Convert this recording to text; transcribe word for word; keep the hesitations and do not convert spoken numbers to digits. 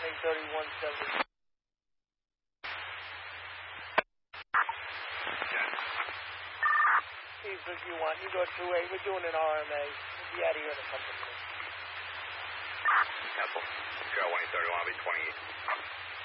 twenty thirty-one seventy. Steve, if you want, you go two eight. We're doing an R M A. We'll be out of here in a couple of minutes. Temple. Sierra one thirty-one, I'll be twenty-eight.